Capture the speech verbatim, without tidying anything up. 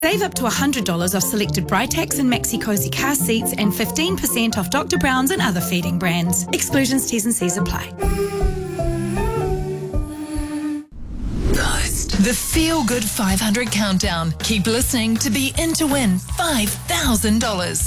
Save up to one hundred dollars off selected Britax and Maxi-Cosi car seats and fifteen percent off Doctor Brown's and other feeding brands. Exclusions, T's and C's apply. Ghost. The Feel Good five hundred Countdown. Keep listening to be in to win five thousand dollars.